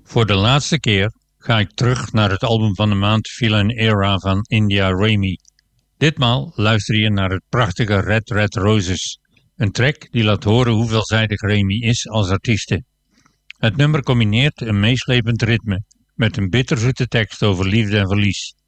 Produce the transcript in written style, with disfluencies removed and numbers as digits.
Voor de laatste keer ga ik terug naar het album van de maand Feel an Era van India Raymi. Ditmaal luister je naar het prachtige Red Red Roses, een track die laat horen hoe veelzijdig Raymi is als artieste. Het nummer combineert een meeslepend ritme met een bitterzoete tekst over liefde en verlies.